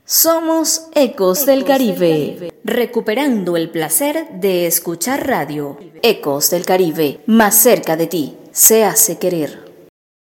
Somos Ecos del Caribe, recuperando el placer de escuchar radio. Ecos del Caribe, más cerca de ti, se hace querer.